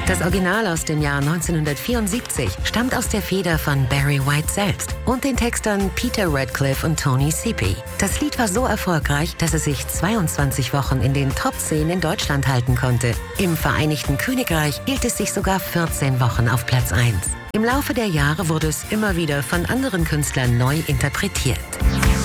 Das Original aus dem Jahr 1974 stammt aus der Feder von Barry White selbst und den Textern Peter Radcliffe und Tony Sippy. Das Lied war so erfolgreich, dass es sich 22 Wochen in den Top 10 in Deutschland halten konnte. Im Vereinigten Königreich hielt es sich sogar 14 Wochen auf Platz 1. Im Laufe der Jahre wurde es immer wieder von anderen Künstlern neu interpretiert.